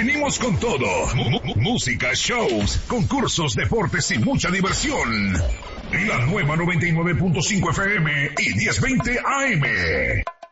venimos con todo. Música, shows, concursos, deportes y mucha diversión. La nueva 99.5 FM y 1020 AM.